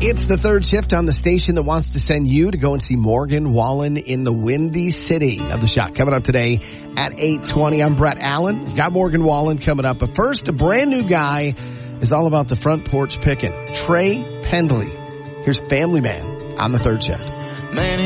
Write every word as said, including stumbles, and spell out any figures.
It's the third shift on the station that wants to send you to go and see Morgan Wallen in the Windy City of the Shot. Coming up today at eight twenty. I'm Brett Allen. We've got Morgan Wallen coming up. But first, a brand new guy is all about the front porch picking. Trey Pendley. Here's Family Man on the third shift. Man.